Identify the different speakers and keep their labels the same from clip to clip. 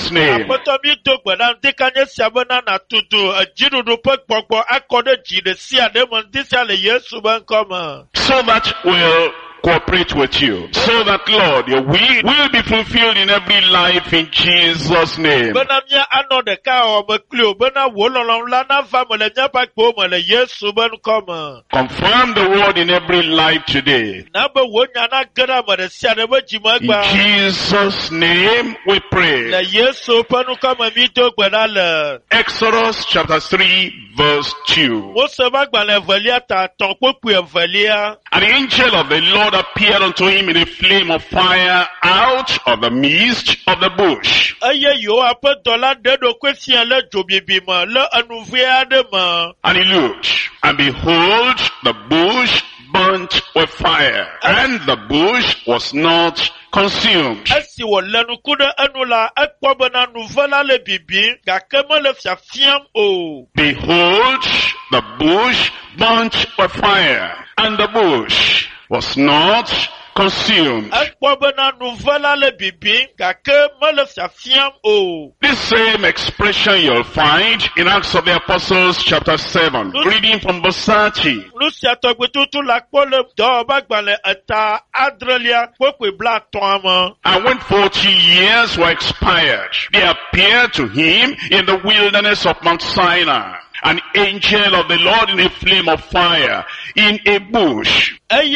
Speaker 1: Jesus' name. So that we'll cooperate with you, so that, Lord, your will be fulfilled in every life in Jesus' name. Confirm the word in every life today. In Jesus' name we pray. Exodus chapter 3 verse 2. And the angel of the Lord appeared unto him in a flame of fire out of the midst of the bush. And he looked, and behold, the bush burnt with fire, and the bush was not consumed. Behold, the bush burnt with fire, and the bush was not consumed. This same expression you'll find in Acts of the Apostles chapter 7, reading from verse 30. And when 40 years were expired, there appeared to him in the wilderness of Mount Sinai an angel of the Lord in a flame of fire in a bush. When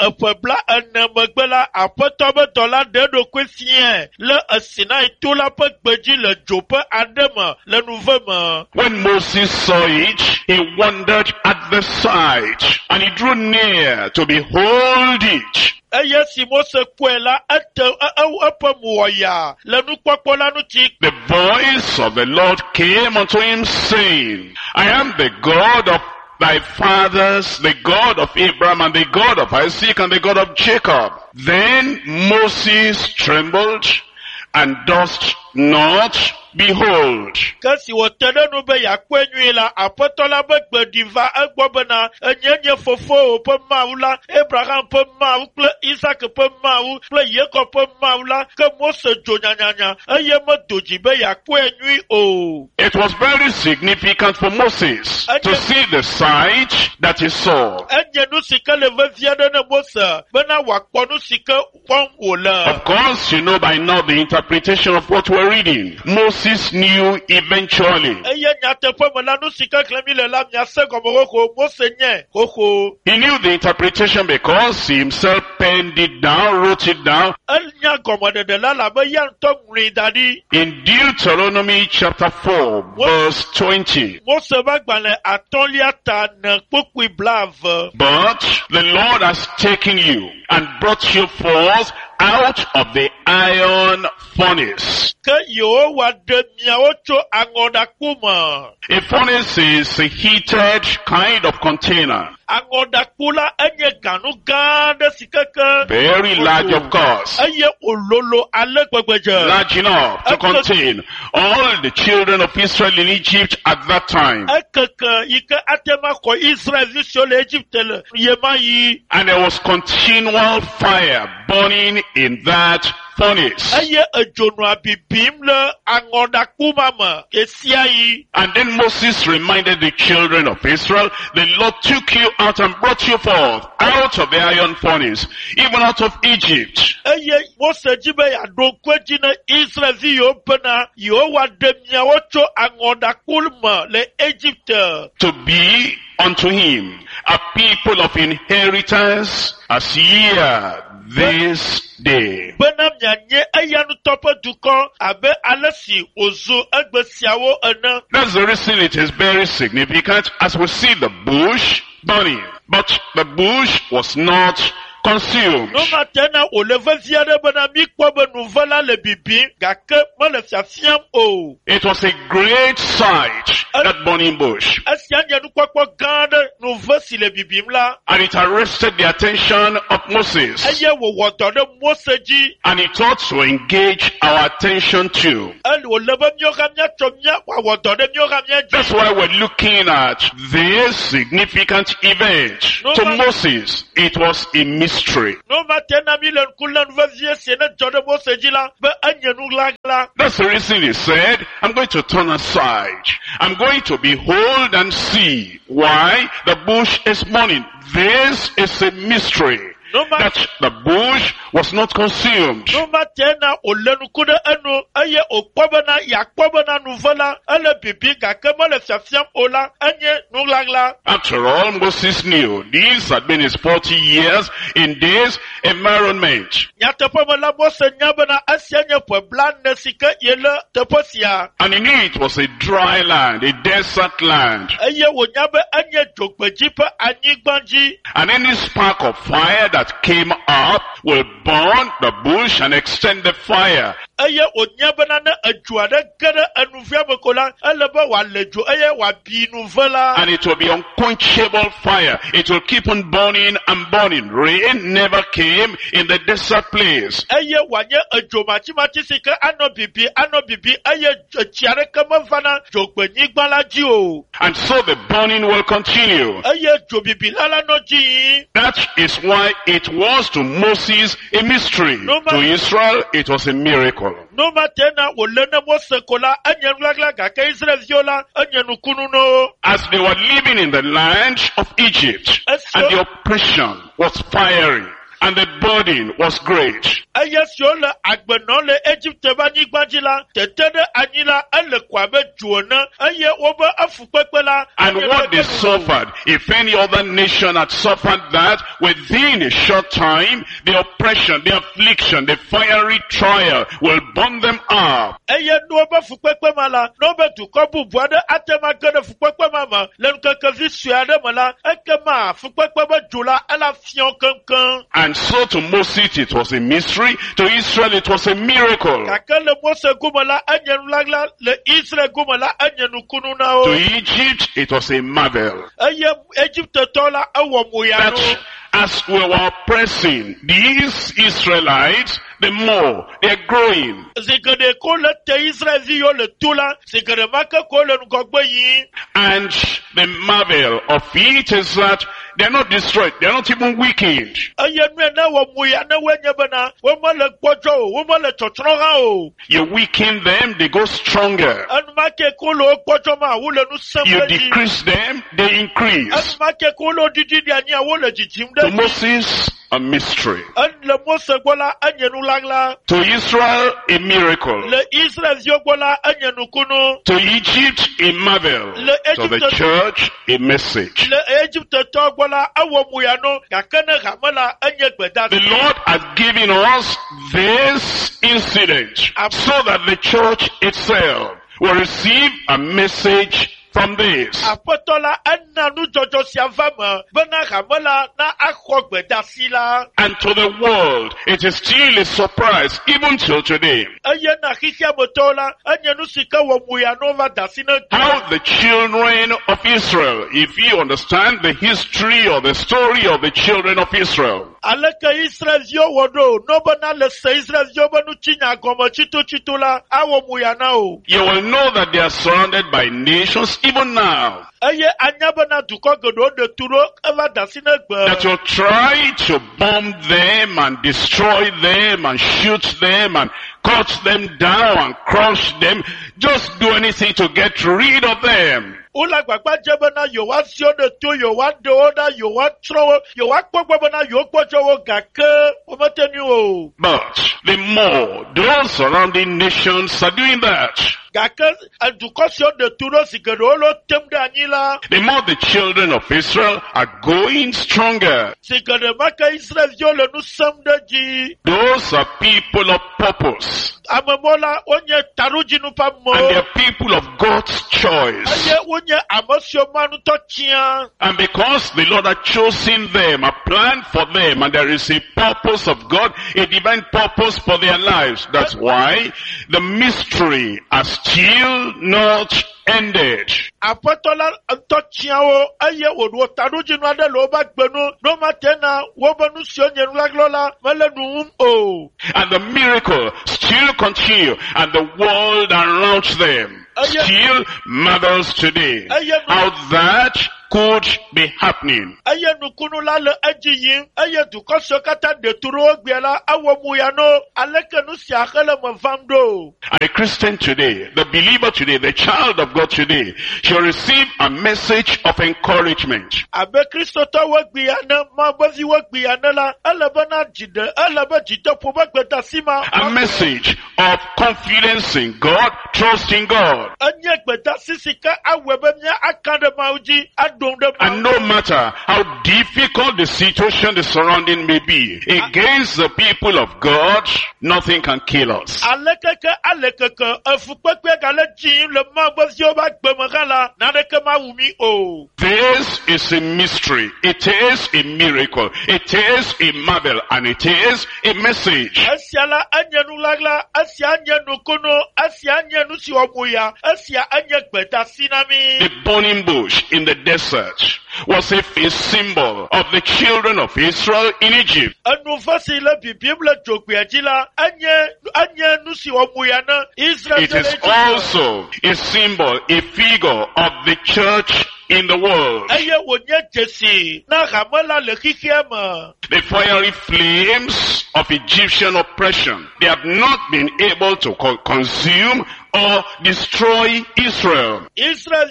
Speaker 1: Moses saw it, he wondered at the sight, and he drew near to behold it. The voice of the Lord came unto him, saying, I am the God of thy fathers, the God of Abraham, and the God of Isaac, and the God of Jacob. Then Moses trembled, and durst not behold. It was very significant for Moses to see the sight that he saw. Of course, you know by now the interpretation of what we're reading. Moses knew eventually. He knew the interpretation because he himself penned it down, wrote it down. In Deuteronomy chapter 4 verse 20. But the Lord has taken you and brought you forth out of the iron furnace. A furnace is a heated kind of container. Very large, of course. Large enough to contain all the children of Israel in Egypt at that time. And there was continual fire burning in that furnace. And then Moses reminded the children of Israel, the Lord took you out and brought you forth out of the iron furnace, even out of Egypt. To be unto him a people of inheritance, as ye are this day. That's the reason it is very significant as we see the bush burning, but the bush was not consumed. It was a great sight, that burning bush. And it arrested the attention of Moses. And it ought to engage our attention too. That's why we're looking at this significant event. To Moses, it was a mystery. mystery. That's the reason he said, I'm going to turn aside. I'm going to behold and see. Why? The bush is burning. This is a mystery. That the bush was not consumed. After all, Moses knew these had been his 40 years in this environment. And he knew it was a dry land, a desert land. And any spark of fire that came up will burn the bush and extend the fire. And it will be unquenchable fire. It will keep on burning and burning. Rain never came in the desert place. And so the burning will continue. That is why it was to Moses a mystery. To Israel, it was a miracle. As they were living in the land of Egypt, and the oppression was fiery, and the burden was great. And what they suffered, if any other nation had suffered that, within a short time, the oppression, the affliction, the fiery trial will burn them up. And so to Moses it was a mystery, to Israel it was a miracle. To Egypt it was a marvel. That as we were oppressing these Israelites, the more they're growing. And the marvel of it is that they're not destroyed. They're not even weakened. You weaken them, they go stronger. You decrease them, they increase. To Moses, a mystery. To Israel, a miracle. To Egypt, a marvel. To the church, a message. The Lord has given us this incident so that the church itself will receive a message from this. And to the world, it is still a surprise, even till today. How the children of Israel, if you understand the history or the story of the children of Israel, you will know that they are surrounded by nations even now that will try to bomb them and destroy them and shoot them and cut them down and crush them. Just do anything to get rid of them. But the more those surrounding nations are doing that, the more the children of Israel are going stronger. Those are people of purpose. And they are people of God's choice. And because the Lord has chosen them, a plan for them, and there is a purpose of God, a divine purpose for their lives. That's why the mystery has still not ended. And the miracle still continue, and the world around them still marvels today. How that could be happening.
Speaker 2: Aye nukunu la le ejiyin, aye dukoso kata de turo gbiela awo muyano, aleke nusi akele mvamdo.
Speaker 1: And a Christian today, the believer today, the child of God today, shall receive a message of encouragement.
Speaker 2: Abe Kristo to wogbiana, mabazi wogbiana la, alabana jide, alaba jide poba gbeta sima.
Speaker 1: A message of confidence in God, trust in God.
Speaker 2: Anye gbeta sisika awebe mya akande mauji, adonde mauji.
Speaker 1: And no matter how difficult the situation, the surrounding may be, against the people of God, nothing can kill us.
Speaker 2: Alekeke, afukpekpe gale jin, le mabazi oba gbemagala, nadeke mawumi o.
Speaker 1: This is a mystery. It is a miracle. It is a marvel. And it is a message.
Speaker 2: Asiala anyenu lagla, asia anyenu kono, asia anyenu siwamuya, asia anyekbeta sinami.
Speaker 1: The burning bush in the desert was a symbol of the children of Israel in Egypt.
Speaker 2: Anu fasile bible jokwiajila, anyenu siwamuya na Israel.
Speaker 1: It is also a symbol, a figure of the church in the world. The fiery flames of Egyptian oppression, they have not been able to consume or destroy Israel.
Speaker 2: Israel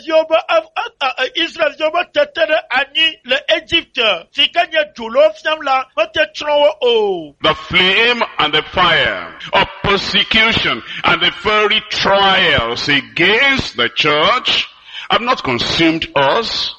Speaker 2: yoba tetere ani le Egypte. Sikanya julo fiamla mate trowo o.
Speaker 1: The flame and the fire of persecution and the fiery trials against the church have not consumed us.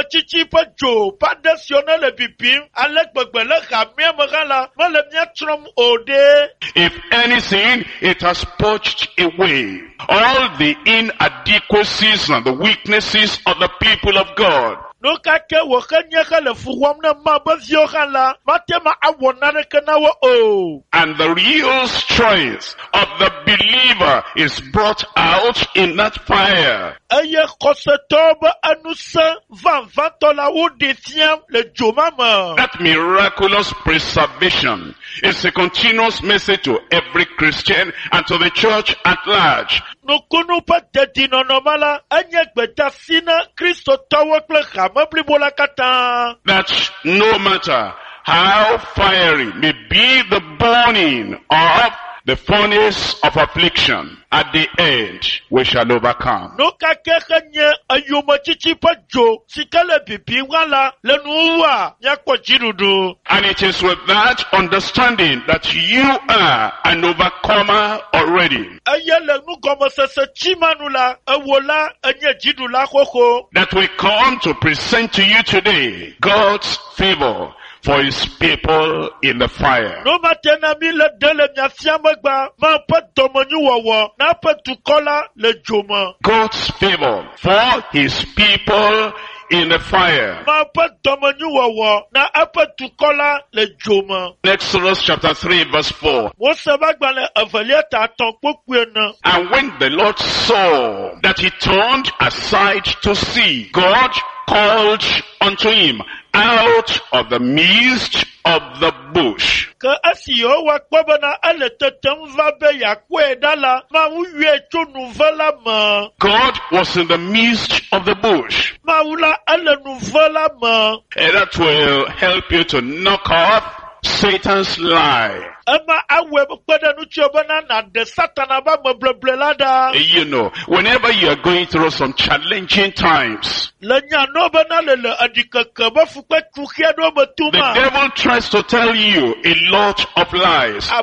Speaker 1: If anything, it has purged away all the inadequacies and the weaknesses of the people of God.
Speaker 2: And the
Speaker 1: real strength of the believer is brought out in that fire. That miraculous preservation is a continuous message to every Christian and to the church at large. That no matter how fiery may be the burning of the furnace of affliction, at the end we shall overcome. And it is with that understanding that you are an overcomer already. That we come to present to you today God's favor for his people in the fire. God's favor for his people in the fire. Exodus chapter 3 verse 4. And when the Lord saw that he turned aside to see, God called unto him out of the midst of the bush. God was in the midst of the bush. And that will help you to knock off Satan's lie. You know, whenever you are going through some challenging times, the devil tries to tell you a lot of lies.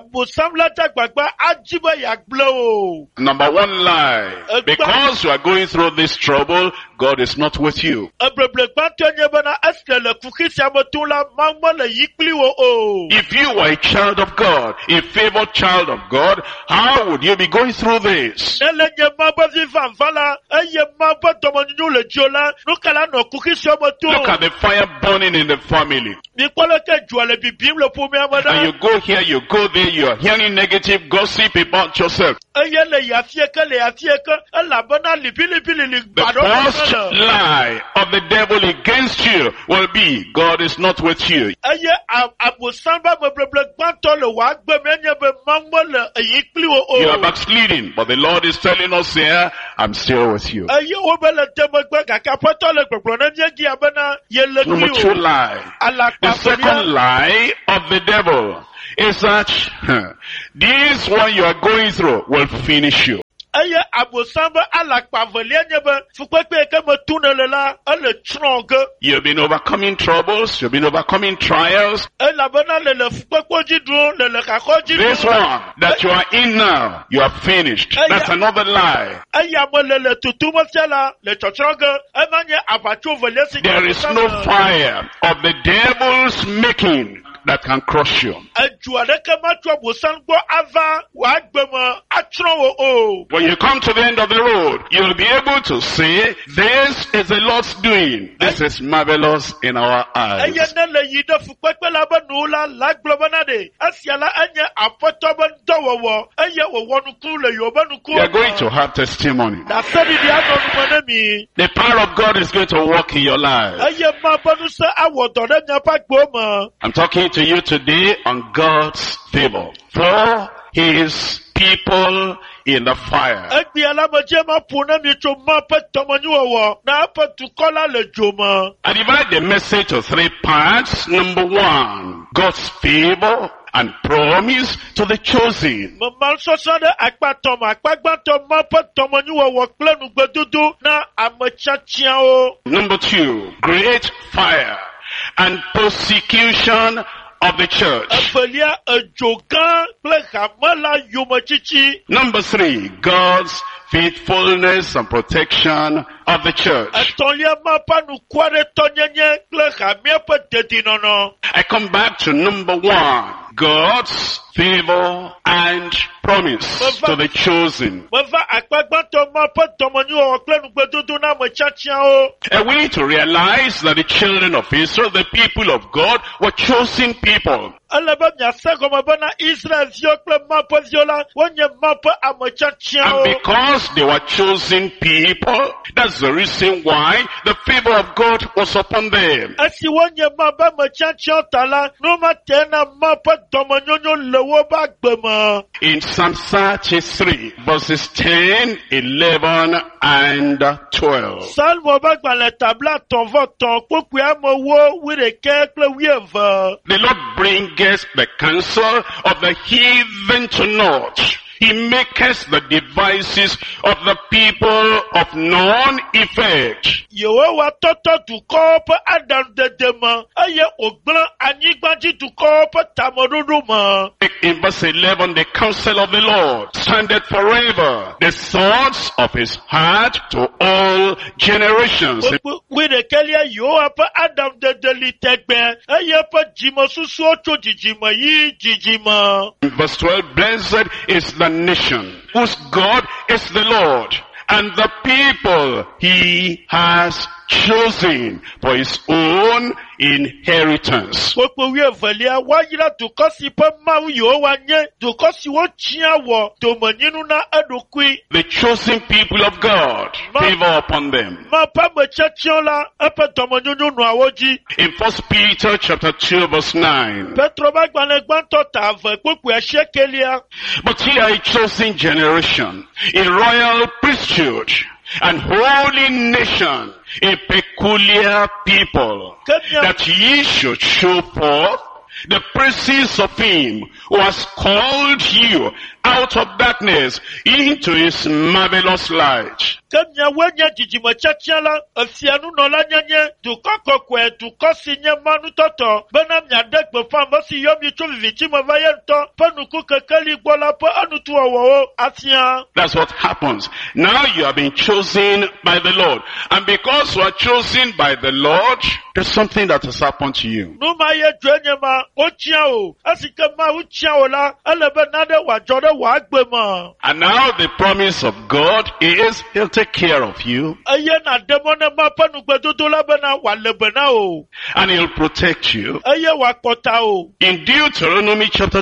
Speaker 1: Number one lie: because you are going through this trouble, God is not with you. If you are a child of God, a favored child of God, how would you be going through this? Look at the fire burning in the family. And you go here, you go there, you are hearing negative gossip about yourself. The first lie of the devil against you will be, God is not with you. You are backsliding, but the Lord is telling us here, I'm still with you.
Speaker 2: Eye wo be le temegbe gake aƒetɔ le gbɔgblɔ ne mía dzi abena yele
Speaker 1: Number
Speaker 2: kpli
Speaker 1: two
Speaker 2: o.
Speaker 1: lie.
Speaker 2: Alakpa
Speaker 1: The second lie of the devil is that this one you are going through will finish you.
Speaker 2: Eye abosam be alakpa velia nye be fukpekpe ke me tu ne le la ele tsrɔ̃ ge.
Speaker 1: You've been overcoming troubles. You've been overcoming trials.
Speaker 2: Elabena le fukpekpe dzi ɖum, le kakɔ dzi
Speaker 1: This
Speaker 2: ɖum.
Speaker 1: one that you are in now, you are finished. That's another lie.
Speaker 2: Eye ame le tutu me sia la le tsɔtsrɔ̃ ge ema nye aʋatso velia si.
Speaker 1: There is no fire of the devil's making that can crush you.
Speaker 2: Edu aɖeke matso abosam gbɔ ava wòagbe me atsrɔ̃ wo o.
Speaker 1: When you come to the end of the road, you'll be able to say, this is the Lord's doing. This is marvelous in our eyes.
Speaker 2: Eye ne le yi ɖe fukpekpe la be nu la gblɔ bena ɖe esia la enye aƒetɔ be dɔwɔwɔ eye wòwɔ nuku le yewo be nuku.
Speaker 1: You are going to have testimony.
Speaker 2: Ɖaseɖiɖi anɔ nume ne mi.
Speaker 1: The power of God is going to work in your life.
Speaker 2: Eye ma be nusẽ awɔ dɔ ɖe miaƒe agbewo me.
Speaker 1: I'm talking to you today on God's favor for His people in the fire.
Speaker 2: Egbia la me dze ma ƒo ne mi tso ma ƒe tɔmenyuwɔwɔ na eƒe dukɔ la le dzo me.
Speaker 1: I divide the message to three parts. Number one, God's favor and promise to the chosen.
Speaker 2: Memalsɔsɔ ɖe akpatɔ me, akpagbãtɔ ma ƒe tɔmenyuwɔwɔ kple nugbedodo na ame tiatiawo.
Speaker 1: Number two, great fire and persecution of the church.
Speaker 2: Evelia edzo gã kple hame la yometsitsi.
Speaker 1: Number three, God's faithfulness and protection of the church.
Speaker 2: Etɔ̃lia ma ƒe nukuaɖetɔnyenye kple hamia ƒe dedinɔnɔ.
Speaker 1: I come back to number one, God's favor and promise to the chosen.
Speaker 2: Meva akpagbãtɔ ma ƒe dɔmenyuwɔwɔ kple nugbedodo na ame tiatiawo.
Speaker 1: And we need to realize that the children of Israel, the people of God, were chosen people.
Speaker 2: Ele be miase gɔme bena Israelviwo kple ma ƒe viwo la wonye ma ƒe ame
Speaker 1: And
Speaker 2: tiatiawo.
Speaker 1: because they were chosen people, that's the reason why the favor of God was upon them.
Speaker 2: Esi wonye ma be ame tiatiawo ta la, nu mate na ma ƒe dɔmenyonyo le wo be agbe me.
Speaker 1: In Psalm 33, verses 10, 11, and 12.
Speaker 2: Salmo be gbalẽ tabla tɔ̃-vɔ-tɔ̃ kpokpui amewo 11 kple 12.
Speaker 1: The Lord bringeth the counsel of the heathen to naught. He maketh the devices of the people of none effect.
Speaker 2: Yehowa tɔtɔ dukɔwo ƒe aɖaŋudede me eye wògblẽ anyigbadzi dukɔwo ƒe tameɖoɖo me.
Speaker 1: In verse 11, the counsel of the Lord standeth forever, the thoughts of his heart to all generations.
Speaker 2: 11 Yehowa ƒe aɖaŋudede li tegbe eye eƒe dzimesusuwo tso dzidzime yi dzidzime.
Speaker 1: In verse 12, blessed is the nation whose God is the Lord, and the people he has chosen for his own inheritance.
Speaker 2: Kpokpo 12 woayra dukɔ si ƒe Mawu Yehowa nye dukɔ si wotia wɔ domenyinu na eɖokui.
Speaker 1: The chosen people of God, favor upon them.
Speaker 2: Ma ƒe ame tiatiawo la eƒe dɔmenyonyo nɔa wo dzi.
Speaker 1: In 1 Peter chapter 2 verse 9,
Speaker 2: Petro ƒe agbalẽ gbãtɔ ta 2 kpokpui 9.
Speaker 1: but ye are a chosen generation, a royal priesthood, and holy nation, a peculiar people, that ye should show forth the praises of him who has called you out of darkness into his marvelous light.
Speaker 2: Ke miawoe nye dzidzime tiatia la, efianunɔla nyenye, dukɔ kɔkɔe, dukɔ si nye manutɔtɔ, bena miaɖe gbeƒã ame si yɔ mi tso viviti me va ye ŋutɔ ƒe nuku kekeli gbɔ la ƒe enutuwɔwɔwo afia.
Speaker 1: That's what happens. Now you have been chosen by the Lord. And because you are chosen by the Lord, there's something that has happened to you.
Speaker 2: Nu ma ye dzoe nye ma, wotia o. Esi ke Mawu tia o la, ele be naɖe wòadzɔ ɖe wò agbe me.
Speaker 1: And now the promise of God is he'll take care of you.
Speaker 2: Eye naɖe mɔ ne ma ƒe nugbedodo la bena wòale be na o.
Speaker 1: And he'll protect you.
Speaker 2: Eye wòakpɔta o.
Speaker 1: In Deuteronomy chapter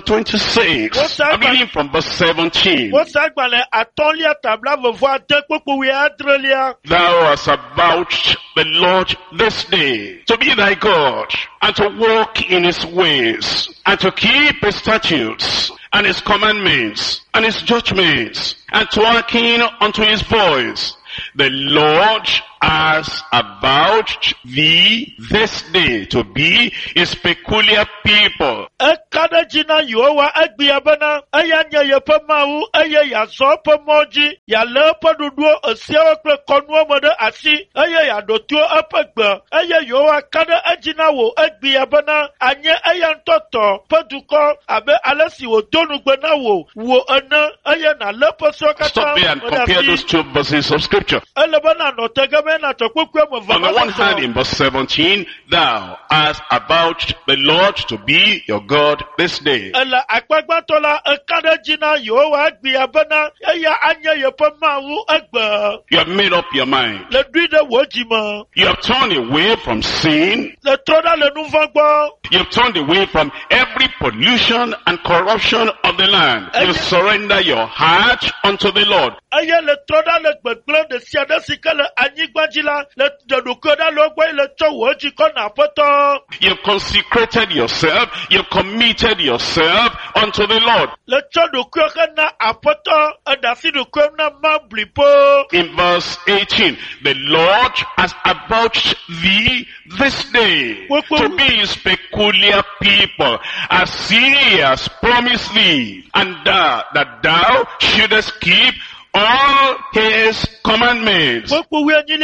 Speaker 1: 26, I'm reading from verse 17.
Speaker 2: Wosa agbalẽ 5 tabla 27 kpokpo 17.
Speaker 1: Thou hast avouched the Lord this day to be thy God, and to walk in his ways, and to keep his statutes, and his commandments, and his judgments, and to hearken unto his voice. The Lord has avouched thee this day to be his peculiar people.
Speaker 2: Ekada jina Yehowa agbiabana ayanya yepamawu aye ya zopo moji ya lepo duduo osiewa kle konuo mode asi aye ya dotuo apagba aye Yehowa kada ajina wo agbiabana anye ayantoto paduko abe alesi wo donugbe na wo ana aye na lepo sokata.
Speaker 1: Stop there and compare those two verses of scripture.
Speaker 2: Elebana no tegame na tokukwe mo.
Speaker 1: On the one hand, in verse 17, thou hast avouched the Lord to be your God this day. You have made up your mind. You have turned away from sin. You have turned away from every pollution and corruption of the land. You surrender your heart unto the Lord. You've consecrated yourself, you've committed yourself unto the Lord. In verse 18, the Lord has avouched thee this day to be his peculiar people, as he has promised thee, and that thou shouldest keep all his commandments. So then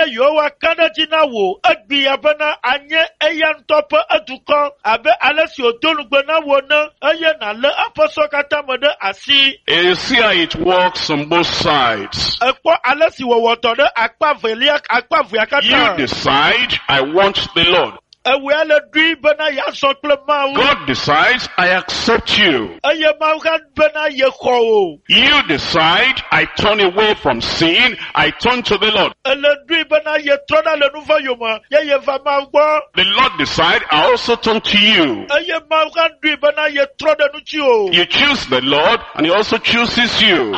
Speaker 1: you see how it works on both sides. You decide, I want the Lord. God decides, I accept you. You decide, I turn away from sin, I turn to the Lord. The Lord decides, I also turn to you. You choose the Lord, and he also chooses you.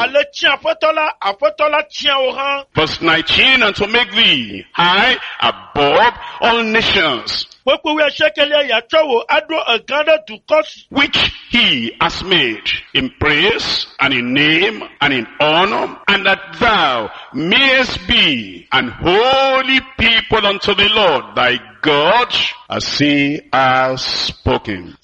Speaker 1: Verse 19, and to make thee high above all nations, which he has made in praise and in name and in honor, and that thou mayest be an holy people unto the Lord thy God, as he has spoken.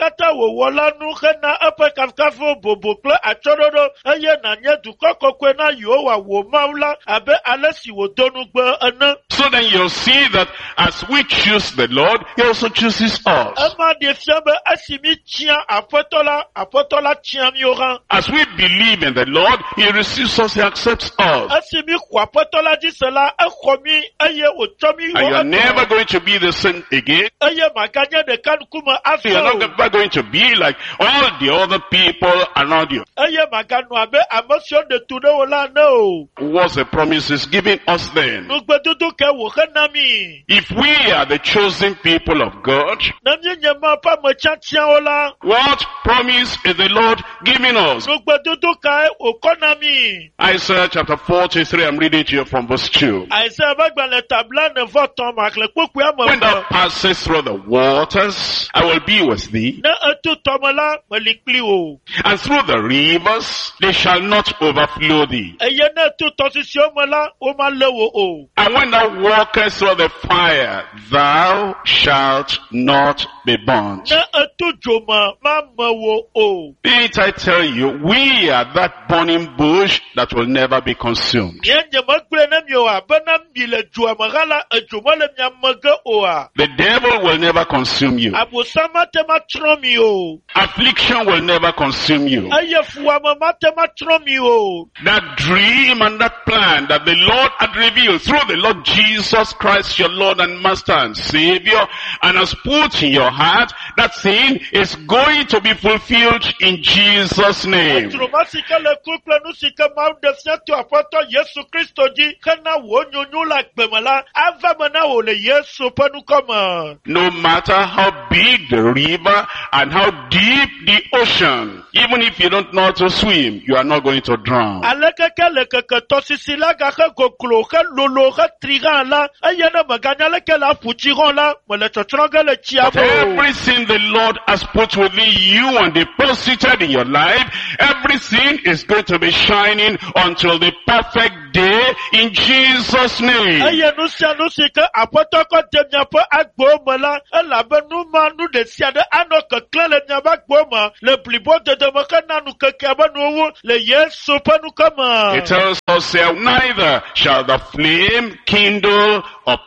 Speaker 1: So then you'll see that as we choose the Lord, he also chooses us. As we believe in the Lord, he receives us, he accepts us. And you're never going to be the same again. You're not going to be like all the other people around you. What's the promise is giving us then? If we are the chosen people of God, what promise is the Lord giving us? Isaiah chapter 43, I'm reading to you from verse 2. When thou passest through the waters, I will be with thee. And through the rivers, they shall not overflow thee. And when thou walkest through the fire, thou shalt not be burnt. Didn't I tell you, we are that burning bush that will never be consumed. The devil will never consume you. Affliction will never consume you. That dream and that plan that the Lord had revealed through the Lord Jesus Christ, your Lord and Master and Savior, and has put in your heart, that thing is going to be fulfilled in Jesus' name. No matter how big the river and how deep the ocean, even if you don't know how to swim, you are not going to drown.
Speaker 2: Jean la, ayana maganya leke la fuchiron la, mole chochronga le
Speaker 1: But
Speaker 2: chiabo.
Speaker 1: everything the Lord has put within you and deposited in your life, everything is going to be shining until the perfect day in Jesus' name.
Speaker 2: Aye nou si ke apotoko demya po agbo la, elabe nou ma nou de siade anoke klele nyaba gbo le plibo de demoke nanu kekebe nou le yesu pe nou kama.
Speaker 1: It tells us here, neither shall the flame kindle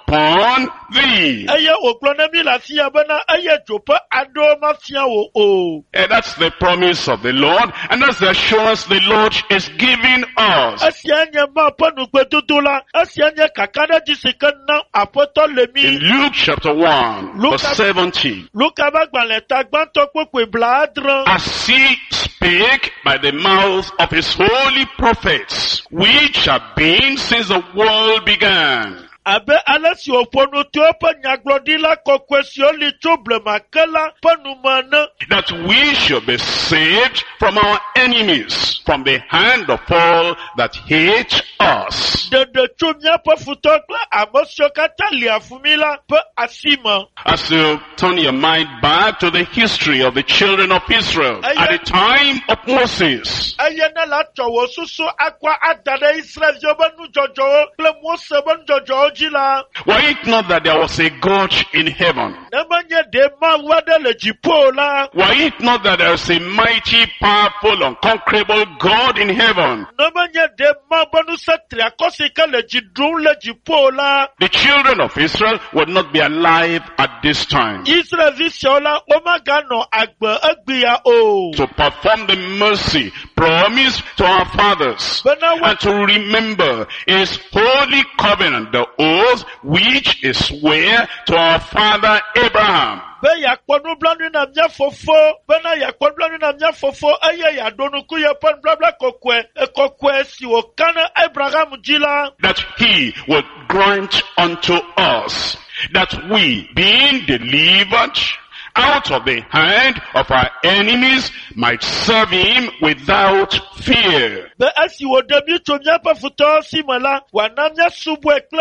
Speaker 1: upon thee.
Speaker 2: Aye oklonemi la siya bena aye jope ado ma siya o.
Speaker 1: And that's the promise of the Lord, and that's the assurance the Lord is giving us.
Speaker 2: Asiya nye ma pe nou kwe tutula, asiya nye kakane jisike nan apoto
Speaker 1: In
Speaker 2: lemi.
Speaker 1: Luke chapter 1, verse 70,
Speaker 2: Luka bagban tagban tokwe kwe bladran.
Speaker 1: as he spake by the mouth of his holy prophets, which have been since the world began,
Speaker 2: Abe alesi opono tiopa nyaglodila kokwesio li trouble makela panumana.
Speaker 1: that we should be saved from our enemies, from the hand of all that hate us.
Speaker 2: De chumya pa futokla amosio katalia fumila pa asima.
Speaker 1: As you turn your mind back to the history of the children of Israel at the time of Moses,
Speaker 2: Ayena la chowo susu akwa adade Israel yobanu jojo le Mose ban jojo jila.
Speaker 1: were it not that there was a God in heaven?
Speaker 2: Nemanye de ma wade le jipo la.
Speaker 1: Were it not that there is a mighty, powerful, unconquerable God in heaven?
Speaker 2: Nemanye de ma banu satri akosika le jidrun le jipo la.
Speaker 1: The children of Israel would not be alive at this time
Speaker 2: Israel visiola omagano agbe agbiya o.
Speaker 1: to perform the mercy promised to our fathers and to remember his holy covenant, the oath which is sware to our father Abraham.
Speaker 2: Be yakponu blanu na mia fofo, bena yakponu blanu na mia fofo, aye ya donu kuye pon blabla kokwe si wakana Abraham jila.
Speaker 1: That he would grant unto us that we, being delivered out of the hand of our enemies, might serve him without fear.
Speaker 2: Be asi wo demi to mia pa futo si mala, wana mia subu ekle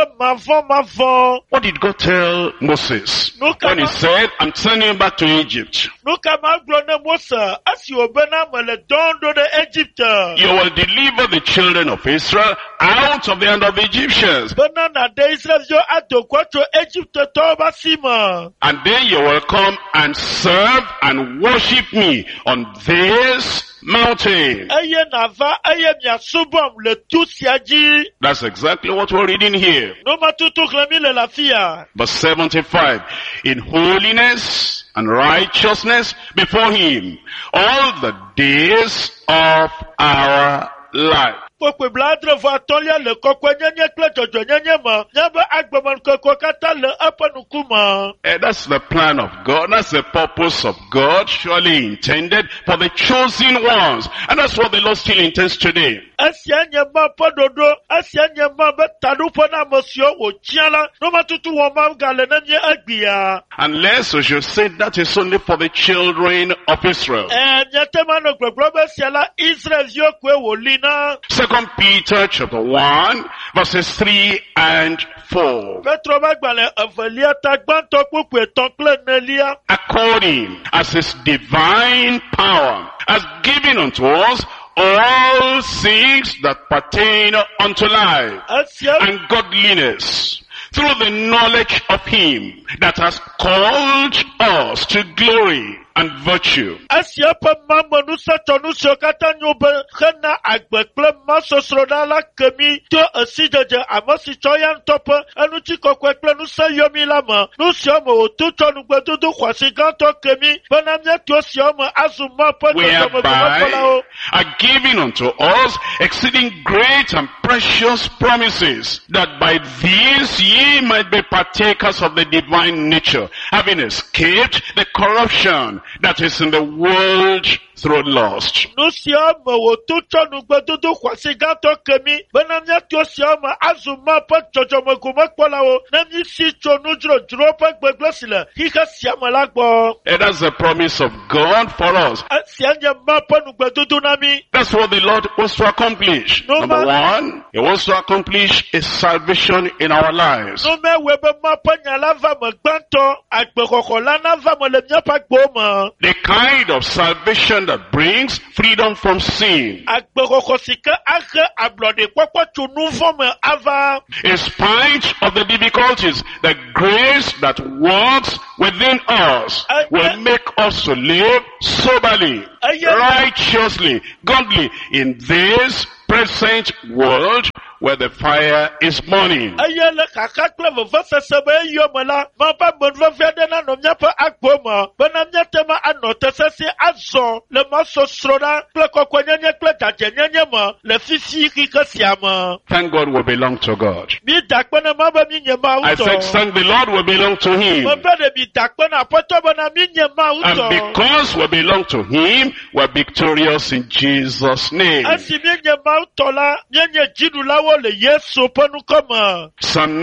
Speaker 2: mavon.
Speaker 1: What did God tell Moses when he said, I'm sending you back to Egypt?
Speaker 2: Nuka ma glone Mose, asi wo bena mele dondo de Egypte.
Speaker 1: You will deliver the children of Israel out of the hand of the Egyptians.
Speaker 2: Bena na de Israel yo adokwa to Egypte to basima.
Speaker 1: And then you will come and serve and worship me on this mountain.
Speaker 2: Aye nava, aye mia subom le tusiaji.
Speaker 1: That's exactly what we're reading here.
Speaker 2: No matutu klemi le la fia.
Speaker 1: Verse 75. In holiness and righteousness before him all the days of our life.
Speaker 2: Kokwe bladre va tolia le kokwe nyenye kle jojo nyenye ma. Nyaba agbeman kokwe kata le apanukuma.
Speaker 1: And that's the plan of God. That's the purpose of God, surely intended for the chosen ones. And that's what the Lord still intends today.
Speaker 2: Asiya nyema pododo, asiya nyema betadu pona mosio wo chiala. No matutu wama gale nemye agbiya.
Speaker 1: Unless we should say that is only for the children of Israel.
Speaker 2: Nyete mano gbeglobe siala Israel yokwe wolina.
Speaker 1: 2 Peter chapter 1 verses 3 and 4.
Speaker 2: Petro bagbale evelia tagbanto kukwe tonkle nelia.
Speaker 1: According as his divine power has given unto us all things that pertain unto life and godliness, through the knowledge of him that has called us to glory and virtue.
Speaker 2: Asia pa mambo nusa tonu sokata nyobe khana agbekle masosroda la kemi to asijaje amasi choyan tope anuchi kokwekle nusa yomi lama nusiomo otuto nugbedudu kwasi ganto kemi banamya to siomo azuma pa
Speaker 1: whereby are given unto us exceeding great and precious promises, that by these ye might be partakers of the divine nature, having escaped the corruption that is in the world through lust.
Speaker 2: Nu sia me wo to tsɔ nugbedodo xɔasigãtɔ kemi bena míato sia me azu ma ƒe dzɔdzɔmegomekpɔlawo ne mísi tso nudzrodzro ƒe gbegblẽ si le xixe sia me la gbɔ.
Speaker 1: And that's the promise of God for us.
Speaker 2: Esia nye ma ƒe nugbedodo na mí.
Speaker 1: That's what the Lord wants to accomplish.
Speaker 2: No,
Speaker 1: Number
Speaker 2: man.
Speaker 1: one, He wants to accomplish a salvation in our lives.
Speaker 2: Numewe be ma ƒe nya la va me gbãtɔ agbexɔxɔ la na va me le míaƒe agbo me.
Speaker 1: The kind of salvation that brings freedom from sin.
Speaker 2: Agbexɔxɔ si ke axe ablɔɖekpɔkpɔ tso nu vɔ me ava.
Speaker 1: In spite of the difficulties, the grace that works within us will make us to live soberly, righteously, godly in this present world where the fire is burning.
Speaker 2: Eye le kaka kple vevesese be eyɔme la, ma ƒe amenuveve aɖe nanɔ míaƒe agbo me, bena míate me anɔ te sesẽ azɔ le masɔsrɔ̃ ɖa kple kɔkɔenyenye kple dzadzenyenye me le fifi xixe sia me.
Speaker 1: Thank God we belong to God.
Speaker 2: Mi da kpe ne ma be mi nye Mawu
Speaker 1: I said,
Speaker 2: tɔ.
Speaker 1: thank the Lord we belong to Him.
Speaker 2: Me be ɖe mi da kpe ne Aƒetɔ bena mi nye Mawu
Speaker 1: And
Speaker 2: tɔ.
Speaker 1: because we belong to Him, we're victorious in Jesus' name.
Speaker 2: Esi mi nye Mawu tɔ la, mi nye dziɖulawo le Yesu ƒe nukɔme.
Speaker 1: Psalm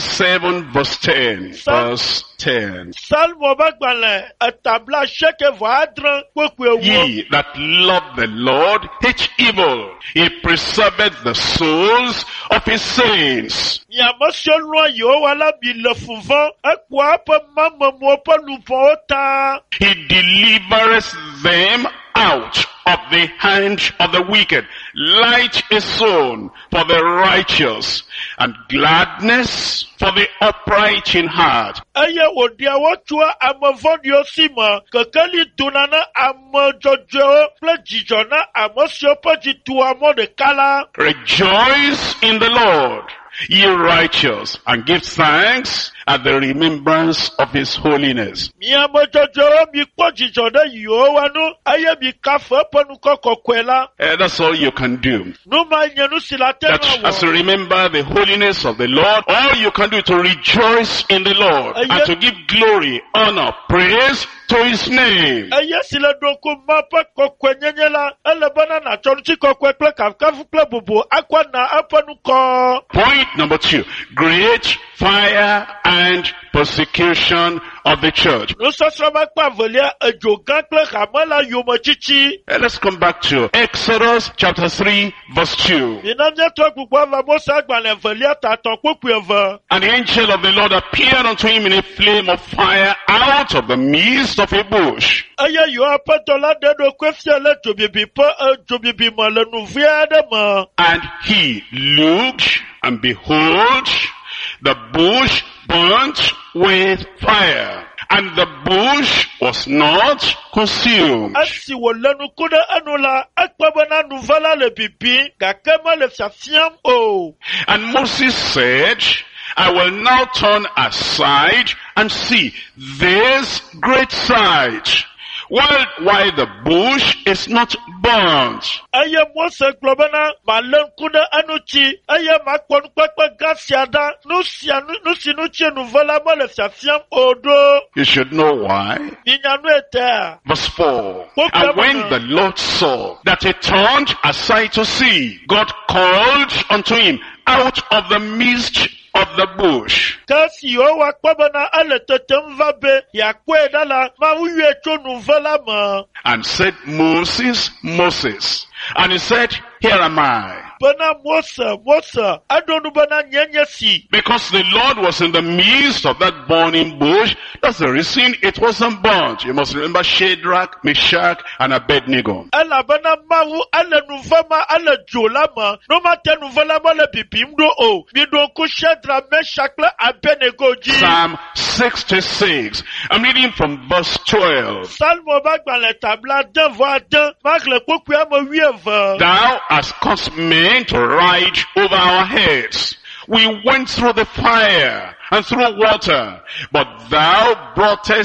Speaker 1: 97 verse 10. Verse 10.
Speaker 2: Salmo be gbalẽ etabla asieke vɔ adre kpekpe ewo.
Speaker 1: Ye that love the Lord hate evil. He preserveth the souls of His saints.
Speaker 2: Miame siwo lɔ̃a Yehowa la mi le fuvɔ, ekpɔa eƒe mamemowo ƒe luʋɔwo ta.
Speaker 1: He delivereth them out of the hand of the wicked. Light is sown for the righteous, and gladness for the upright in heart.
Speaker 2: Eye wòɖia tsoa ame vɔ̃ɖiwo si me, kekeli dona na ame dzɔdzɔewo kple dzidzɔ na ame siwo ƒe dzi tu amɔ ɖeka la.
Speaker 1: Rejoice in the Lord, ye righteous, and give thanks at the remembrance of His holiness.
Speaker 2: Mi ame dzɔdzɔewo mi kpɔ dzidzɔ ɖe Yehowa nu, eye mi kafe eƒe nukɔ kɔkɔe la.
Speaker 1: That's all you can do.
Speaker 2: Nu ma nye nu si la te
Speaker 1: That
Speaker 2: na
Speaker 1: as you
Speaker 2: wɔ.
Speaker 1: remember the holiness of the Lord, all you can do to rejoice in the Lord and to give glory, honor, praise to His name.
Speaker 2: Eye si le ɖoko ma ƒe kɔkɔenyenye la, ele bena nàtsɔ ŋuti kɔkɔe kple kafukafu kple bubu akɔ na eƒe nukɔ.
Speaker 1: Point number 2, great fire and persecution of the church.
Speaker 2: Nusɔsrɔ̃ me kpe avelia, edzo gã kple hame la yometsitsi.
Speaker 1: Let's come back to Exodus chapter 3 verse 2.
Speaker 2: Mina míatrɔ gbogbo ava Mose agbalẽ evelia tatɔ kpokpui eve.
Speaker 1: And the angel of the Lord appeared unto him in a flame of fire out of the midst of a bush.
Speaker 2: Eye Yehowa ƒe dɔla ɖe ɖokui fia le dzobibi ƒe dzobibi me le nu vi aɖe me.
Speaker 1: And he looked, and behold, the bush burnt with fire, and the bush was not consumed.
Speaker 2: Esi wòle nuku ɖe enu la, ekpɔ bena nuve la le bibim, gake mele fiafiam o.
Speaker 1: And Moses said, I will now turn aside and see this great sight, while the bush is not burnt.
Speaker 2: Eye Mose gblɔ bena male ŋku ɖe enu tsi, eye makpɔ nukpekpe gã sia ɖa, nu si nu tsi nuve la mele fiafiam o ɖo.
Speaker 1: You should know why.
Speaker 2: Minya nu etea.
Speaker 1: Verse 4. And when the Lord saw that he turned aside to see, God called unto him out of the midst of the bush.
Speaker 2: Kasi Yehowa kpɔ bena ele tetem va be yeakpɔe ɖa la, Mawu yɔe tso nuve la me.
Speaker 1: And said, Moses, Moses. And he said, here am I.
Speaker 2: Bena Mose, eɖo nu bena nye si.
Speaker 1: Because the Lord was in the midst of that burning bush, that's the reason it wasn't burnt. You must remember Shadrach, Meshach, and Abednego.
Speaker 2: Elabena Mawu ele nuve ma ele dzo la me, no mate nuve la me le bibim ɖo o. Mi ɖo ŋku Shadrach, Meshach kple Abednego dzi.
Speaker 1: Psalm 66. I'm reading from verse 12.
Speaker 2: Salmo be agbalẽ tabla 2:2, maxlẽ kpokpui ame 12.
Speaker 1: Thou hast caused men to ride over our heads. We went through the fire and through water, but thou broughtest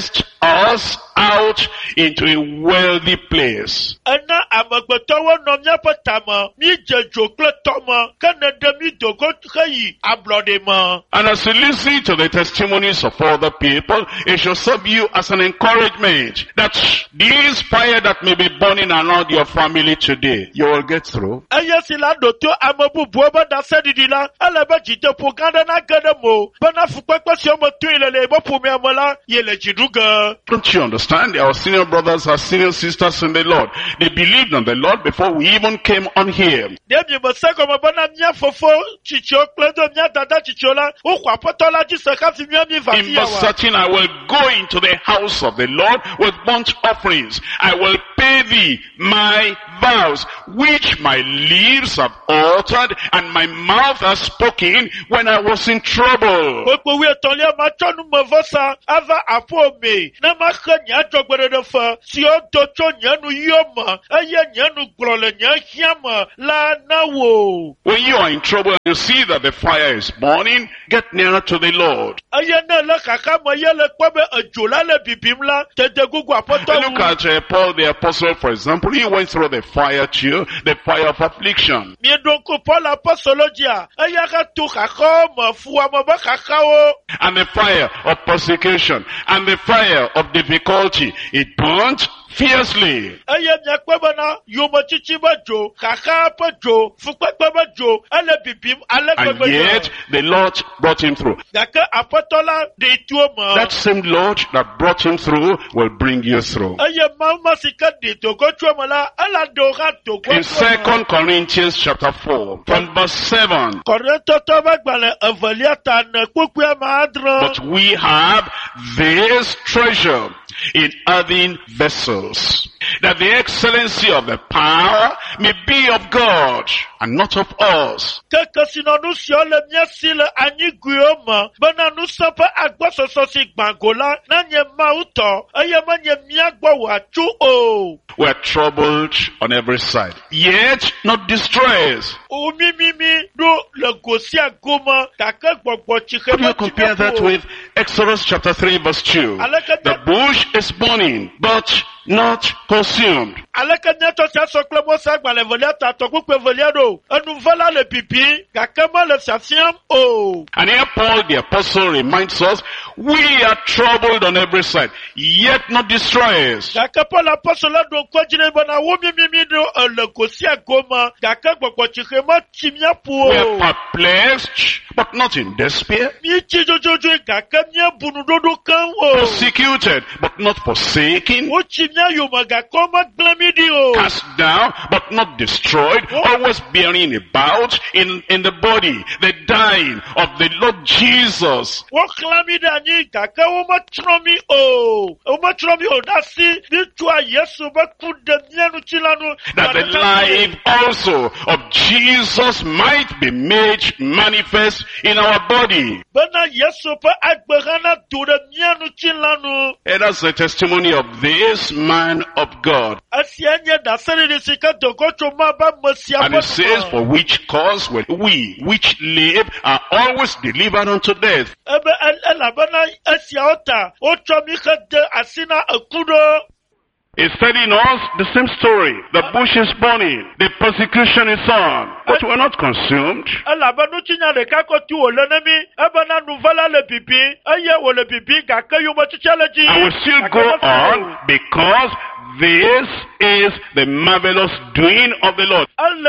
Speaker 1: us out into a wealthy place.
Speaker 2: Ena amagbeto no miapo tama mi jejo kle tomo kanede mi dogo khayi ablodema.
Speaker 1: And as you listen to the testimonies of other people, it should serve you as an encouragement that this fire that may be burning around your family today, you will get through.
Speaker 2: Ayasila doto amabu buoba da sedidila alaba jite poganda na gadamo bana fukwa si omo tuilele bo pumi amola yele jiduga.
Speaker 1: Don't you understand? Our senior brothers, our senior sisters in the Lord, they believed in the Lord before we even came on here.
Speaker 2: Demi masako mabana mia fofo chicho kledo mia dada chichola ukwa potola jisaka fi mia mi
Speaker 1: In
Speaker 2: vakia
Speaker 1: verse 13, I will go into the house of the Lord with burnt offerings. I will pay thee my vows, which my lips have uttered, and my mouth has spoken when I was in trouble.
Speaker 2: Wepo we tolia machonu mavosa ava apome na makhanya jogbere de fa si o docho nyanu yoma aya nyanu glole nyahiama la nawo.
Speaker 1: When you are in trouble and you see that the fire is burning, get nearer to the Lord.
Speaker 2: Aya na la kaka mayele kwabe ajola le bibimla tede gugu apoto.
Speaker 1: Look at Paul the apostle, for example. He went through the fire too, the fire of affliction.
Speaker 2: Mi donko Paul apostologia aya ka tu kaka ma fuwa ma ba kaka o.
Speaker 1: And the fire of persecution and the fire of difficulty, it burnt fiercely.
Speaker 2: Aya nyakweba na yoma chichi ba jo kaka pa jo fukwa ba jo ale bibim ale
Speaker 1: And
Speaker 2: kwebe
Speaker 1: yet the Lord brought him through.
Speaker 2: Daka apostola de tuoma.
Speaker 1: That same Lord that brought him through will bring you through.
Speaker 2: Aya mama sika de togo tuoma la ala dora togo.
Speaker 1: In 2 Corinthians chapter 4, from verse 7,
Speaker 2: Korento toba gbale eveliata na kukwe maadro.
Speaker 1: but we have this treasure in earthen vessels, that the excellency of the power may be of God and not of us.
Speaker 2: Keke sinonu siole miasile anyi guioma. Bana nusampa agbasoso si gbangola. Nanye mauto. Aya manye miagwa wachu o.
Speaker 1: We are troubled on every side, yet not distressed.
Speaker 2: Umi mimi do le gosia goma. Kake gbogbo chike
Speaker 1: How do you compare that with Exodus chapter 3 verse 2? The bush is burning, but not consumed.
Speaker 2: Aleka nyato sia sokle mosa gbale veliata tokukwe veliado. Anuvala le pipi. Kakema le siasiam o.
Speaker 1: And here Paul the apostle reminds us, we are troubled on every side, yet not distressed.
Speaker 2: Kaka la apostola do kwajine bana wumi mimi do le gosia goma. Kaka gbogbo chike ma chimia po.
Speaker 1: We are perplexed, but not in despair.
Speaker 2: Mi chijojojo kaka mia bunudodo kan o.
Speaker 1: Persecuted, but not forsaken.
Speaker 2: O chimia yomaga koma glamidi o.
Speaker 1: Cast down, but not destroyed. Always bearing about in the body the dying of the Lord Jesus.
Speaker 2: O glamida ni kaka o ma tromi o. O ma tromi o dasi ni tua Yesu ba kude mianu chilanu.
Speaker 1: That the life also of Jesus might be made manifest in our body.
Speaker 2: Bana Yesu pa agberana dure mianu chilanu.
Speaker 1: And that's the testimony of this man of God.
Speaker 2: Asianye da seri ni sika dogocho ma ba mosia.
Speaker 1: And it says, for which cause will we which live are always delivered unto death.
Speaker 2: Ebe ela bana asia ota. O tromi khade asina akudo.
Speaker 1: It's telling us the same story. The bush is burning. The persecution is on. But we're not consumed.
Speaker 2: Ela banu chinya de kako tu o lenemi. Ebe na nuvala le pipi. Aye o le pipi kaka yumo chicheleji.
Speaker 1: And we still go on because this is the marvelous doing of the Lord.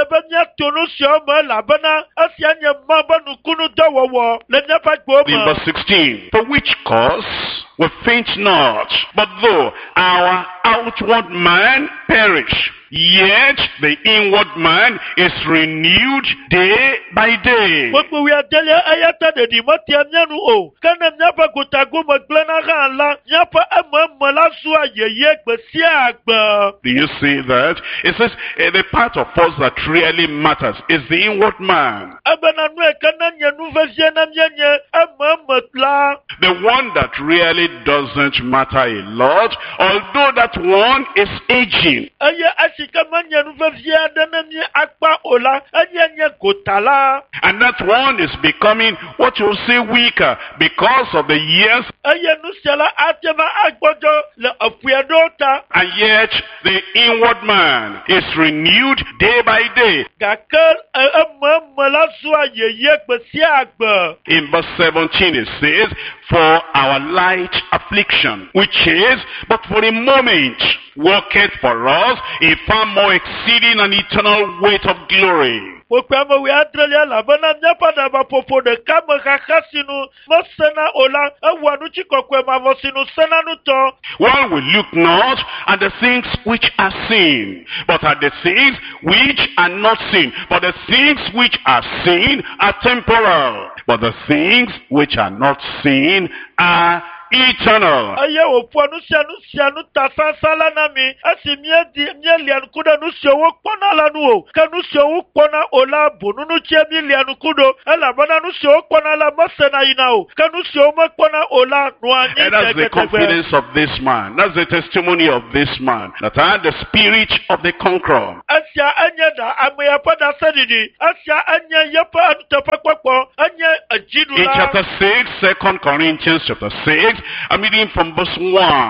Speaker 1: In verse 16, for which cause we faint not, but though our outward man perish, yet the inward man is renewed day by day. Do you see that? It says the part of us that really matters is the inward man. The one that really doesn't matter a lot, although that one is aging.
Speaker 2: si kama nyanu vevia denemi akpa ola enye kotala.
Speaker 1: And that one is becoming what you say weaker because of the years.
Speaker 2: Eye nusiala atema agbojo le apuadota.
Speaker 1: And yet the inward man is renewed day by day.
Speaker 2: Gakel emela zua yeye kpesi agbe.
Speaker 1: In verse 17 it says, for our light affliction, which is but for a moment, worketh for us a far more exceeding and eternal weight of glory.
Speaker 2: Okwamo we adrelia la bana nyapada ba popo de kama kakasinu masena ola awanu chikokwe mavosinu sena nuto.
Speaker 1: While we look not at the things which are seen, but at the things which are not seen. For the things which are seen are temporal, but the things which are not seen are eternal.
Speaker 2: Aye opuanu sianu tasansala nami asi mieli anukuda nusiowo kpona lanu o kanusiowo kpona ola bonunu chemi lianukudo ela bana nusiowo kpona la masena ina o kanusiowo kpona ola nuani.
Speaker 1: And that's the confidence of this man. That's the testimony of this man, that I had the spirit of the conqueror.
Speaker 2: Asia anya da ameya da sedidi asia anya yepa antepa kwakwo anya ajidula.
Speaker 1: In chapter 6, 2 Corinthians chapter 6, I'm reading from verse 1.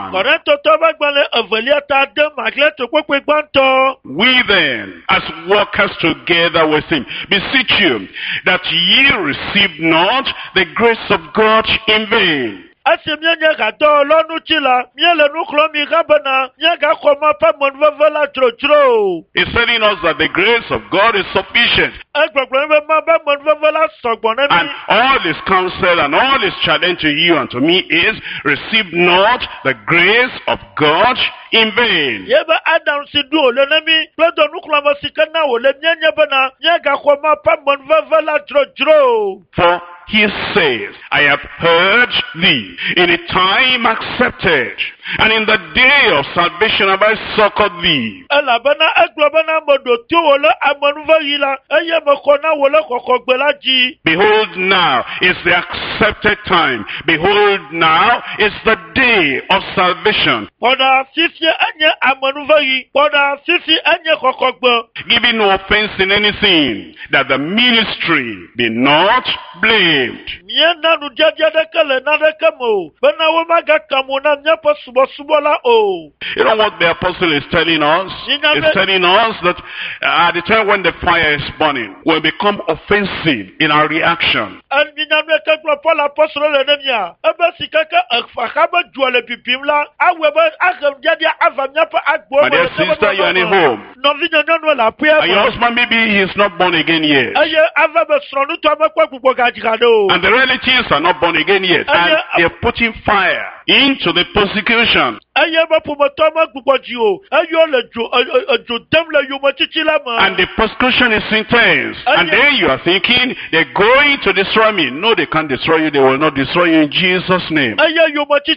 Speaker 1: We then, as workers together with him, beseech you that ye receive not the grace of God in vain.
Speaker 2: He's telling us that
Speaker 1: the grace of God is sufficient. And all his counsel and all his challenge to you and to me is, receive not the grace of God in vain. For he says, I have heard thee in a time accepted, and in the day of salvation have I succored thee. Behold, now is the accepted time. Behold, now is the day of salvation. Giving no offense in anything, that the ministry be not blamed. You know what the apostle is telling us? He's telling us that at the time when the fire is burning, we'll become offensive in our reaction. My dear sister, you are in home. And your husband, maybe he is not born again yet. And the relatives are not born again yet. And they're putting fire into the persecution. And the persecution is intense. And then you are thinking, they're going to destroy me. No, they can't destroy you. They will not destroy you in Jesus' name. They're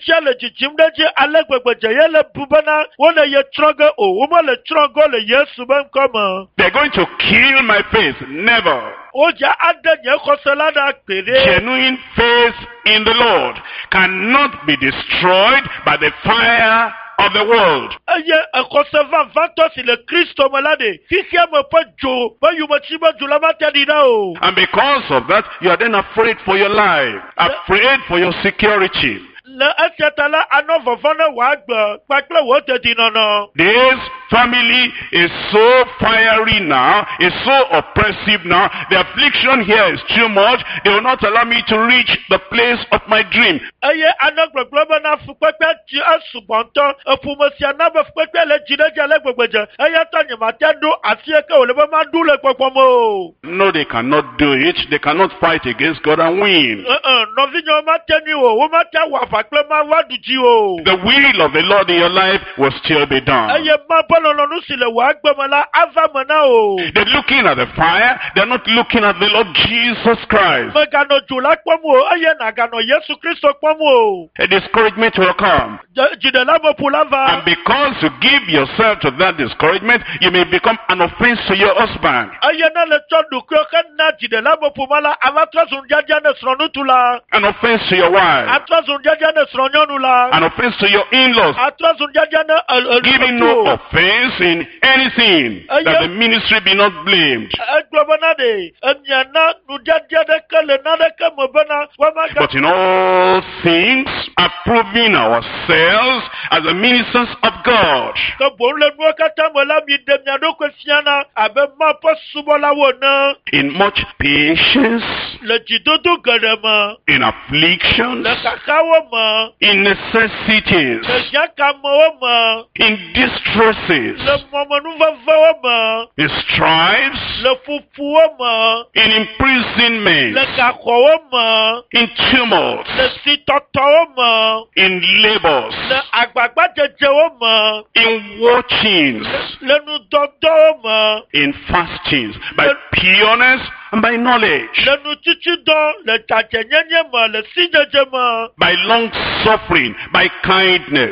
Speaker 1: going to kill my faith. Never. Genuine faith in the Lord cannot be destroyed by the fire of the world. And because of that, you are then afraid for your life, afraid for your security. This family is so fiery now, is so oppressive now. The affliction here is too much. They will not allow me to reach the place of my dream. No, they cannot do it. They cannot fight against God and win. The will of the Lord in your life will still be done. They're looking at the fire. They're not looking at the Lord Jesus Christ. A discouragement will come. And because you give yourself to that discouragement, you may become an offense to your husband. An offense to your wife. An offense to your in-laws. Giving no offense things in anything, that the ministry be not blamed. But in all things, approving ourselves as the ministers of God. In much patience, in afflictions, in necessities, in distresses, in stripes, in imprisonment, in tumults, in labors, in watchings, in fastings, by pureness and by knowledge, by long suffering, by kindness,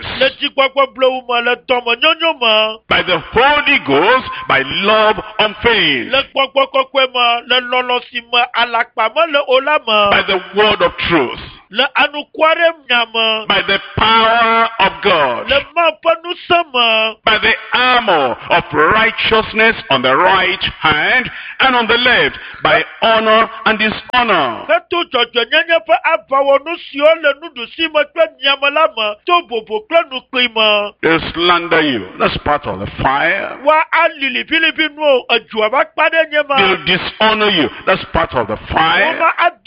Speaker 1: by the Holy Ghost, by love unfeigned, by the word of truth, by the power of God, by the armor of righteousness on the right hand and on the left, by honor and dishonor. They slander you. That's part of the fire. They'll dishonor you. That's part of the fire.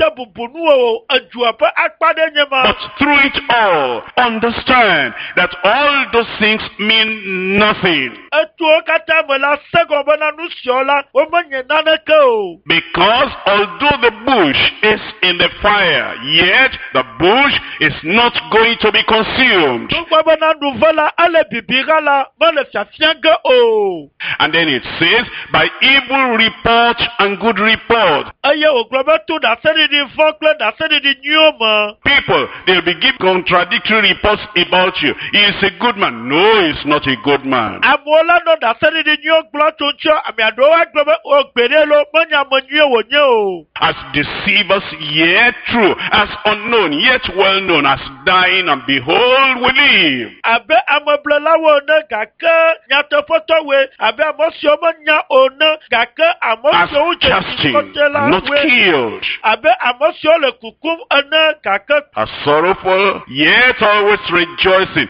Speaker 1: But through it all, understand that all those things mean nothing. Because although the bush is in the fire, yet the bush is not going to be consumed. And then it says, by evil report and good report. People, they'll be giving contradictory reports about you. He is a good man. No, he's not a good man. As deceivers, yet true. As unknown, yet well known. As dying, and behold, we live. As casting, not killed. As sorrowful, yet always rejoicing.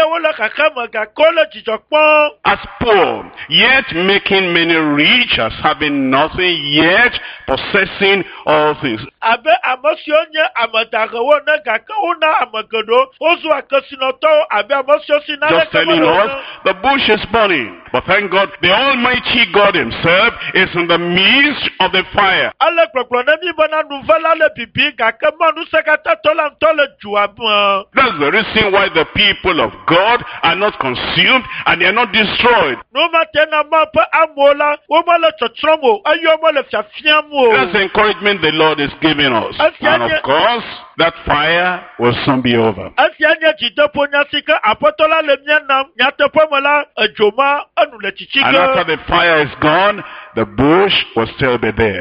Speaker 1: As poor, yet making many rich. As having nothing, yet possessing all things. Just telling us, the bush is burning. But thank God, the Almighty God Himself is in the midst of the fire. That's the reason why the people of God are not consumed and they are not destroyed. That's the encouragement the Lord is giving us. And of course, that fire will soon be over. And after the fire is gone, the bush will still be there.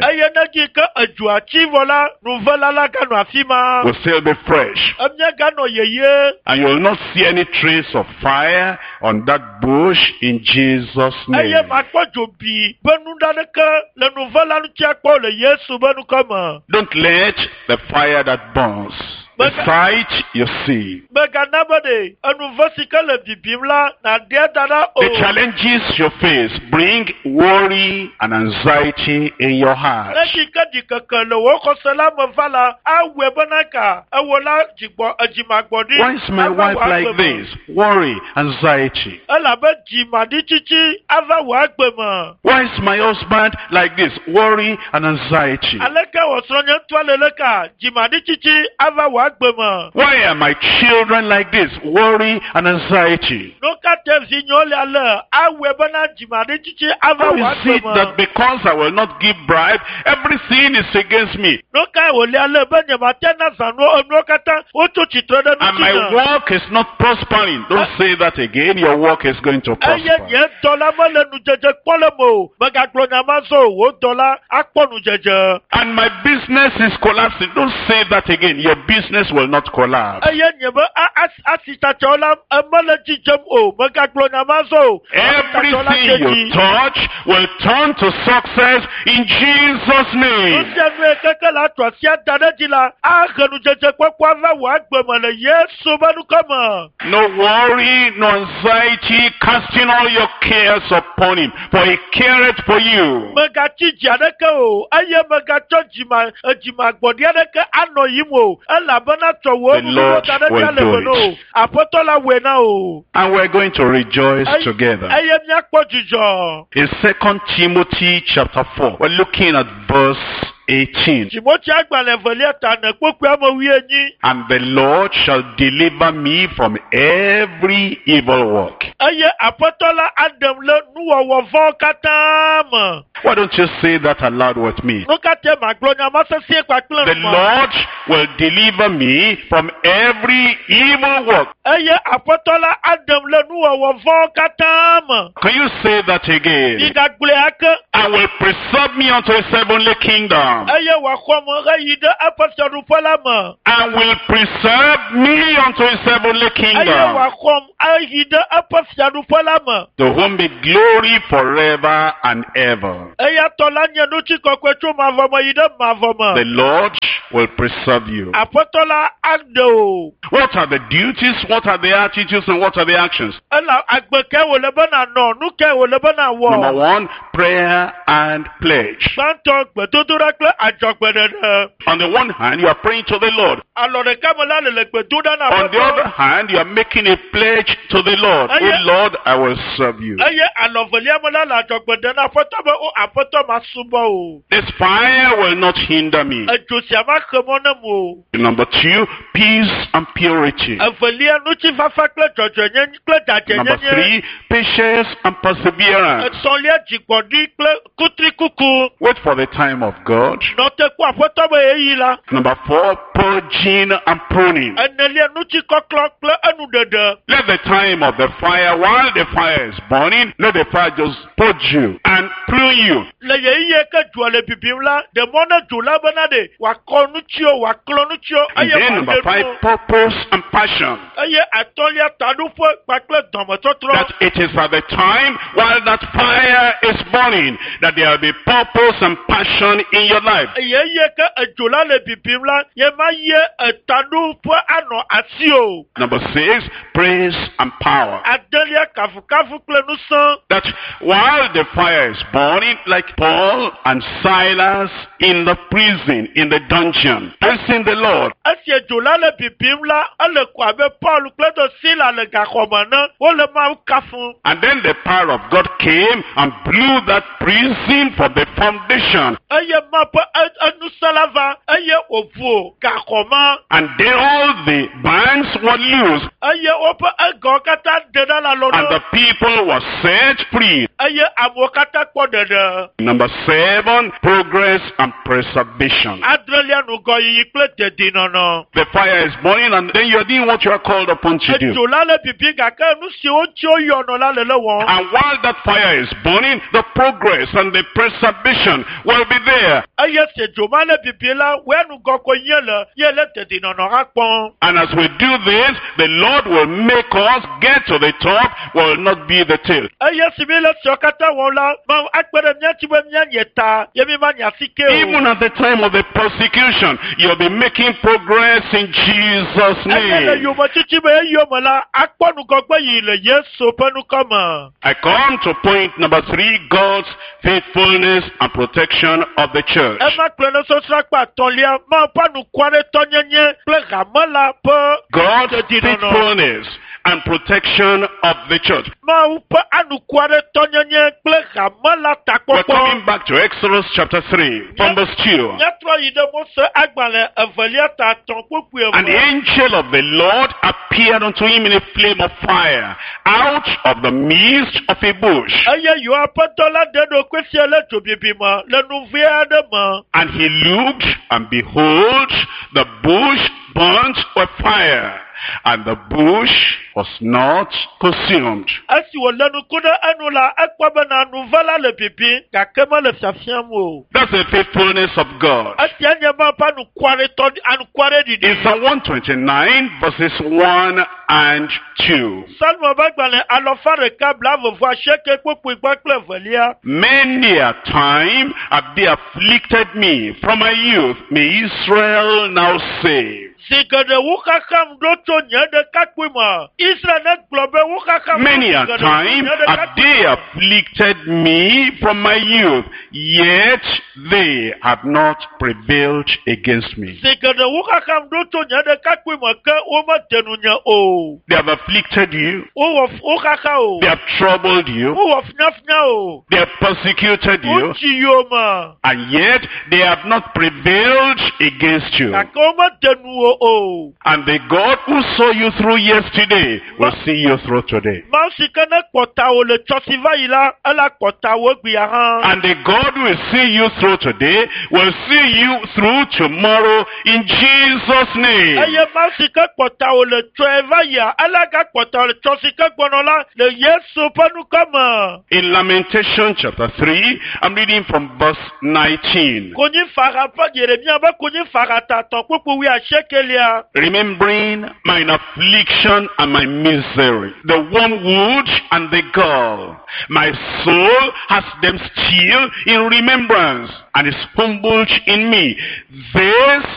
Speaker 1: Will still be fresh. And you will not see any trace of fire on that bush in Jesus' name. Don't let the fire that burns, the sight you see, the challenges you face bring worry and anxiety in your heart. Why is my wife like this? Worry, anxiety. Why is my husband like this? Worry and anxiety. Why are my children like this? Worry and anxiety. How is it that because I will not give bribe, everything is against me? And my work is not prospering. Don't say that again. Your work is going to prosper. And my business is collapsing. Don't say that again. Your business business will not collapse.
Speaker 2: Everything
Speaker 1: you touch will turn to success in Jesus' name. No worry, no anxiety, casting all your cares upon him, for he careth for you. And we're going to rejoice together. In 2 Timothy chapter 4, we're looking at verse 18. And the Lord shall deliver me from every evil work. Why don't you say that aloud with me? The Lord will deliver me from every evil work. Can you say that again? I will preserve me unto his heavenly kingdom. And will preserve me unto his heavenly kingdom. To whom be glory forever and ever. The Lord will preserve you. What are the duties? What are the attitudes? And what are the actions? Number one, prayer and pledge. On the one hand, you are praying to the Lord. On the other hand, you are making a pledge to the Lord. Oh Lord, I will serve you. This fire will not hinder me. Number two, peace and purity. Number three, patience and perseverance. Wait for the time of God. Number four, purging and pruning. Let the time of the fire, while the fire is burning, let the fire just purge you and prune you. And then number five, purpose and passion. That it is at the time while that fire is burning that there will be purpose and passion in your life. Number six, praise and power. That while the fire is burning, like Paul and Silas in the prison, in the dungeon, praising the Lord. And then the power of God came and blew that prison from the foundation. And then all the bands were loose. And the people were set free. Number seven, progress and preservation. The fire is burning and then you are doing what you are called upon to do. And while that fire is burning, the progress and the preservation will be there. And as we do this, the Lord will make us get to the top, will not be the tail. Even at the time of the persecution, you'll be making progress in Jesus' name. I come to point number three, God's faithfulness and protection of the church. God's faithfulness and protection of the church. We're coming back to Exodus chapter 3 from verse 2. And the angel of the Lord appeared unto him in a flame of fire out of the midst of a bush. And he looked, and behold, the bush burnt with fire, and the bush was not consumed.
Speaker 2: Esi wo lenu kuna enu la ekwabe na nuvala le pipi kakema le fiafiamo.
Speaker 1: That's the faithfulness of God.
Speaker 2: Esi anyama pa nu kware todi anu kware didi.
Speaker 1: In Psalm 129 verses 1 and 2.
Speaker 2: Salmo bagbale alofare kabla vovo asheke popo igbakle velia.
Speaker 1: Many a time have they afflicted me from my youth. May Israel now say.
Speaker 2: Zigade wukakam doto nyede kakwima. Israel globe wukakam.
Speaker 1: Many a time have they afflicted me from my youth, yet they have not prevailed against me.
Speaker 2: Zigade wukakam doto nyede kakwima ke oma tenunya o.
Speaker 1: They have afflicted you.
Speaker 2: O of wukaka o.
Speaker 1: They have troubled you.
Speaker 2: O of nafnya o.
Speaker 1: They have persecuted you.
Speaker 2: Uchi yoma.
Speaker 1: And yet they have not prevailed against you.
Speaker 2: Kakoma tenu o.
Speaker 1: And the God who saw you through yesterday will see you through today.
Speaker 2: Mausikana kota o le chosiva ila ala kota wo biaran.
Speaker 1: And the God who will see you through today will see you through tomorrow in Jesus' name.
Speaker 2: Aye mausika kota o le choeva ya ala ga kota o le chosika gbonola le Yesu panu kama.
Speaker 1: In Lamentation chapter 3, I'm reading from verse 19.
Speaker 2: Konyi fara pa Yeremia ba konyi fara ta to popo wi a shekelia.
Speaker 1: Remembering mine affliction and my misery, the wormwood and the gall, my soul has them still in remembrance and is humbled in me. This